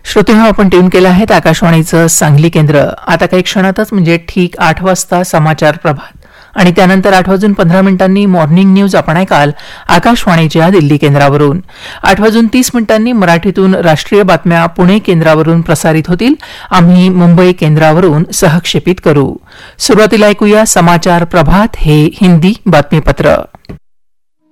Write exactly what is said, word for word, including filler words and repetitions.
श्रोतेहो, आपण ट्यून केलं आहे आकाशवाणीचं सांगली केंद्र. आता काही क्षणातच म्हणजे ठीक आठ वाजता समाचार प्रभात आणि त्यानंतर आठ वाजून पंधरा मिनिटांनी मॉर्निंग न्यूज आपण ऐकाल आकाशवाणीच्या दिल्ली केंद्रावरून. आठ वाजून तीस मिनिटांनी मराठीतून राष्ट्रीय बातम्या पुणे केंद्रावरून प्रसारित होतील. आम्ही मुंबई केंद्रावरून सहक्षेपित करू. सुरुवातीला ऐकूया समाचार प्रभात, हे हिंदी बातमीपत्र.